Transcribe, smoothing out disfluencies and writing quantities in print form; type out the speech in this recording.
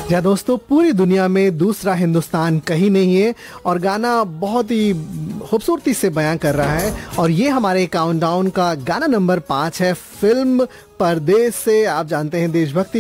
जी दोस्तों, पूरी दुनिया में दूसरा हिंदुस्तान कहीं नहीं है और गाना बहुत ही खूबसूरती से बयां कर रहा है। और ये हमारे काउंटडाउन का गाना नंबर 5 है, फिल्म परदेस से। आप जानते हैं देशभक्ति